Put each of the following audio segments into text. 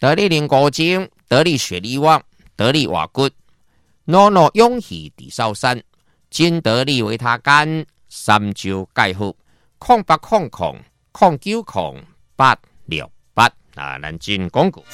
得力灵果精，得力血力旺，得力瓦骨，诺诺勇气地少山，金得力维他干，三焦钙护，0800090868啊，咱进广告。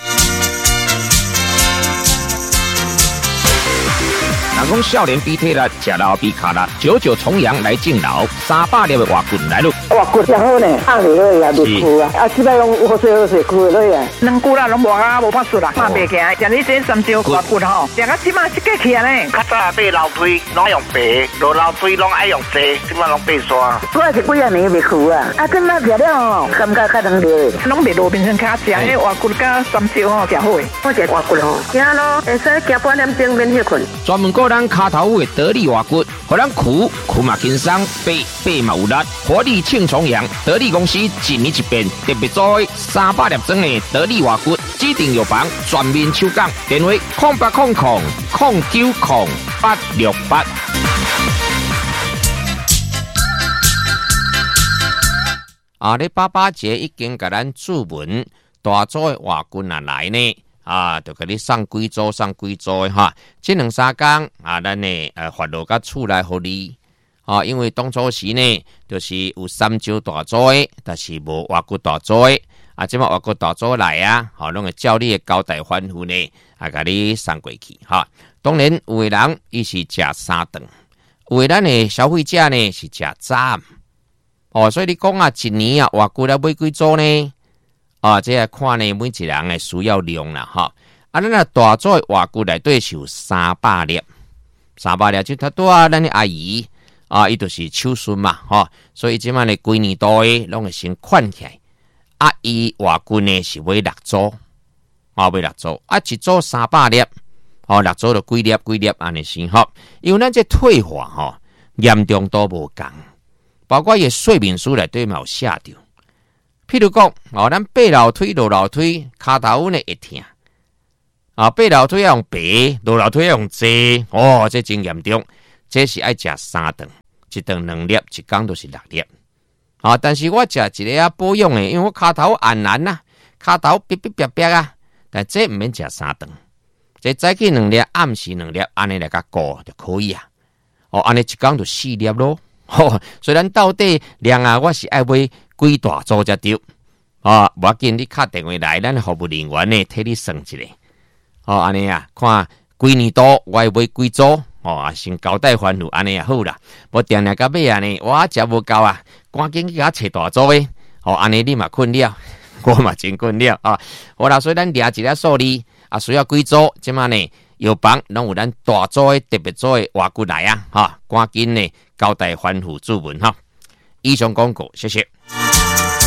人讲少年比体力，吃老比卡力，久久重阳来敬老，300粒的瓦棍来咯。 瓦棍真好呢，放落去也袂枯啊，啊，即摆拢好势枯落去啊。 两久啦，拢无啊，无法术啦，拍袂行。像你这三招瓦棍吼，食到即马一个起来呢。 较早爬楼梯拢用爬，落楼梯拢爱用坐，即马拢爬山。 我是几啊年袂枯啊，啊，今仔食了吼，感觉较能热。 拢袂路边上卡食，迄瓦棍甲三招吼，诚好诶。 我食瓦棍吼，行咯，会使行半点钟免歇困。 专门个咱骹头有得力瓦骨，互咱苦嘛轻松，背嘛有力，活力庆重阳。得力公司一年一变，特别做300粒装的得力瓦骨，指定药房全面抽奖，电话0800090868。你爸爸节已经甲咱注文大组的瓦骨来呢。就给你送几组的哈，这2-3天咱呢发落到厝来互你因为当初时呢，就是有三招大组的，但是无瓦骨大组的即马瓦骨大组来拢会照你的交代吩咐呢，给你送过去哈。当然有的人伊是食3顿，有的咱的消费者呢是食早所以你讲一年瓦骨来买几组呢？这个看呢，每一人的需要量啦，哈。咱大组的瓦骨内底是有300粒，300粒就他多咱的阿姨伊就是手孙嘛，所以即摆呢，规年度的拢会先款起来。伊瓦骨呢是买6组，买6组，一组300粒，6组就几粒安尼先好。因为咱这退化严重都无共，包括伊说明书内底嘛有写着。譬如讲，咱爬楼梯、落楼梯，骹头呢会痛。爬楼梯要用爬，落楼梯要用坐。这真严重。这是爱食3顿，一顿2粒，一天都是6粒。但是我食一个保养的，因为我骹头按难骹头逼但这唔免食3顿，这早起2粒，暗时2粒，安尼来甲过就可以安尼一天就4粒咯。所以咱到底量我是爱买几大组才对无要紧，你打电话来，咱服务人员呢替你算一下安尼看几年度我要买几组先交代吩咐安尼也好啦。无定定到尾呢，我食无够赶紧去甲找大组的安尼你嘛困了，我嘛真困了好啦，所以咱抓一个数字需要几组，即马呢药房拢有咱大组的特别组的瓦骨来赶紧呢交代吩咐注文以上广告，谢谢。